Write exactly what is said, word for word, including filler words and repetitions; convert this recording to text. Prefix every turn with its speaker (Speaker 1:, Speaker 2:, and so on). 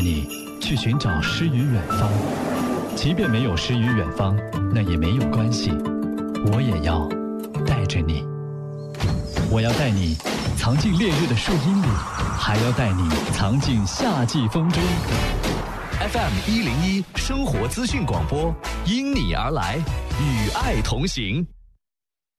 Speaker 1: 你去寻找诗与远方。即便没有诗与远方，那也没有关系，我也要带着你。我要带你藏进烈日的树荫里，还要带你藏进夏季风中。F M 一零一生活资讯广播，因你而来，与爱同行。